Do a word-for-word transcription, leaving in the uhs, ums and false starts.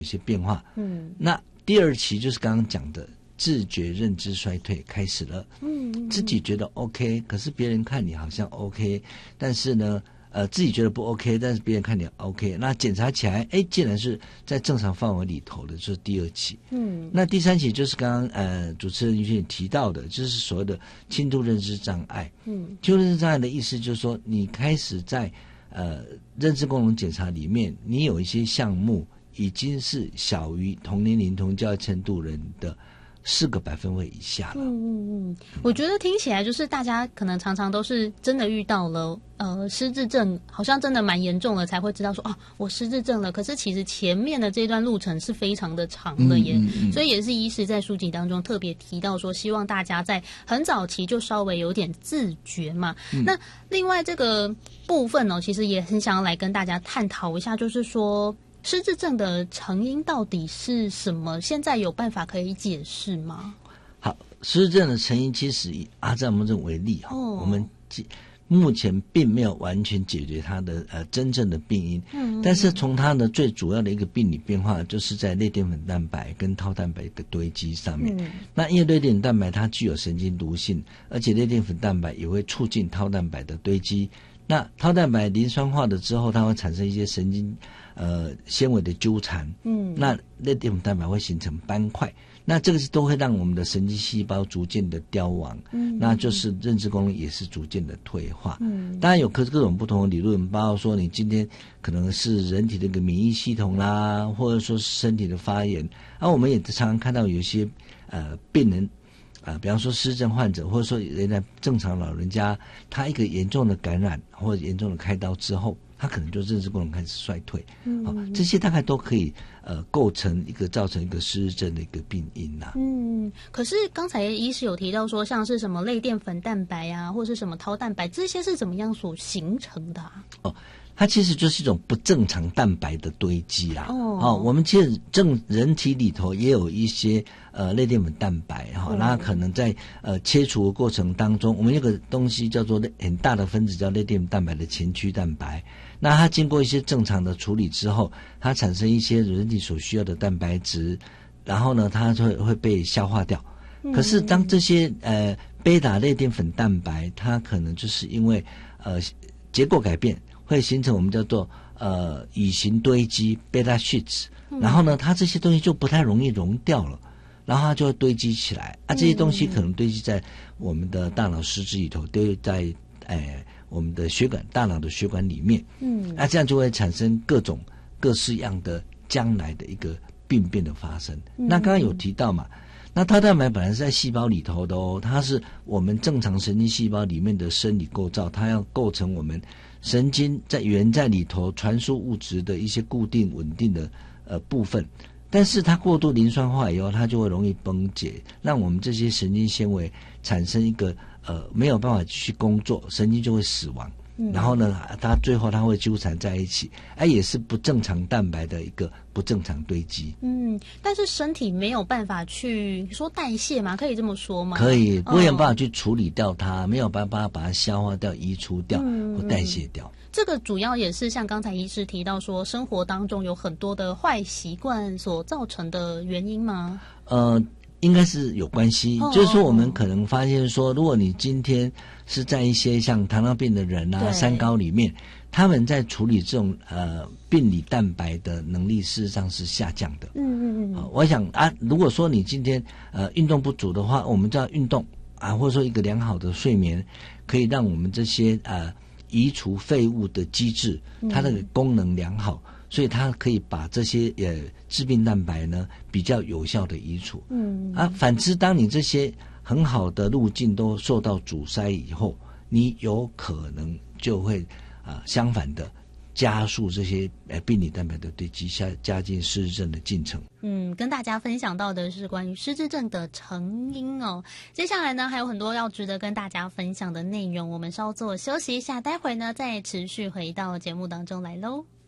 有些变化。嗯，那第二期就是刚刚讲的自觉认知衰退开始了。嗯，嗯自己觉得 OK， 可是别人看你好像 OK， 但是呢，呃，自己觉得不 OK， 但是别人看你 OK， 那检查起来，哎，竟然是在正常范围里头的，就是第二期。嗯，那第三期就是刚刚呃主持人于先提到的，就是所谓的轻度认知障碍。嗯，轻度认知障碍的意思就是说，你开始在呃认知功能检查里面，你有一些项目已经是小于同年龄同教育程度人的四个百分位以下了。 嗯嗯嗯，我觉得听起来就是大家可能常常都是真的遇到了呃失智症，好像真的蛮严重了，才会知道说哦，我失智症了。可是其实前面的这段路程是非常的长的耶，嗯嗯嗯所以也是医师在书籍当中特别提到说，希望大家在很早期就稍微有点自觉嘛。嗯、那另外这个部分呢、哦，其实也很想要来跟大家探讨一下，就是说。失智症的成因到底是什么？现在有办法可以解释吗？ 好，失智症的成因其实以阿兹海默症为例哈、哦，我们目前并没有完全解决它的呃真正的病因，嗯嗯但是从它的最主要的一个病理变化，就是在类淀粉蛋白跟套蛋白的堆积上面。嗯、那因为类淀粉蛋白它具有神经毒性，而且类淀粉蛋白也会促进套蛋白的堆积。那套蛋白磷酸化了之后，它会产生一些神经呃纤维的纠缠，嗯，那类淀粉蛋白会形成斑块，那这个是都会让我们的神经细胞逐渐的凋亡，嗯，那就是认知功能也是逐渐的退化，嗯，当然有各各种不同的理论，包括说你今天可能是人体的一个免疫系统啦，或者说是身体的发炎，而、啊、我们也常常看到有一些呃病人。啊、呃，比方说失智症患者，或者说人家正常老人家，他一个严重的感染或者严重的开刀之后，他可能就认知功能开始衰退。嗯，好、哦，这些大概都可以呃构成一个造成一个失智症的一个病因呐、啊。 嗯，可是刚才医师有提到说，像是什么类淀粉蛋白啊，或是什么套蛋白，这些是怎么样所形成的、啊？ 哦。它其实就是一种不正常蛋白的堆积啦。哦，哦我们其实正人体里头也有一些呃类淀粉蛋白哈，哦、那可能在呃切除的过程当中，我们有个东西叫做很大的分子叫类淀粉蛋白的前驱蛋白。那它经过一些正常的处理之后，它产生一些人体所需要的蛋白质，然后呢，它就会会被消化掉。嗯、可是当这些呃贝塔类淀粉蛋白，它可能就是因为呃结构改变。会形成我们叫做呃乙型堆积 beta sheets，、嗯、然后呢，它这些东西就不太容易溶掉了，然后它就会堆积起来。啊，这些东西可能堆积在我们的大脑实质里头，堆在哎我们的血管大脑的血管里面。嗯，那、啊、这样就会产生各种各式样的将来的一个病变的发生。嗯、那刚刚有提到嘛，那套蛋白本来是在细胞里头的哦，它是我们正常神经细胞里面的生理构造，它要构成我们。神经在原在里头传输物质的一些固定稳定的呃部分，但是它过度磷酸化以后，它就会容易崩解，让我们这些神经纤维产生一个呃没有办法去工作，神经就会死亡。嗯、然后呢，它最后它会纠缠在一起，哎，也是不正常蛋白的一个不正常堆积。 嗯，但是身体没有办法去说代谢吗？可以这么说吗？ 可以，没有办法去处理掉它，哦、没有办法把它消化掉、移除掉、嗯、或代谢掉。 这个主要也是像刚才医师提到说，生活当中有很多的坏习惯所造成的原因吗？ 呃。应该是有关系，哦、就是说我们可能发现说，如果你今天是在一些像糖尿病的人啊、三高里面，他们在处理这种呃病理蛋白的能力事实上是下降的。嗯嗯嗯、呃。我想啊，如果说你今天呃运动不足的话，我们知道运动啊，或者说一个良好的睡眠，可以让我们这些呃移除废物的机制，它的功能良好。嗯所以它可以把这些呃致病蛋白呢比较有效的移除。嗯啊，反之，当你这些很好的路径都受到阻塞以后，你有可能就会啊、呃、相反的加速这些呃病理蛋白的堆积，下加进失智症的进程。 嗯，跟大家分享到的是关于失智症的成因哦。接下来呢还有很多要值得跟大家分享的内容，我们稍作休息一下，待会呢再持续回到节目当中来喽。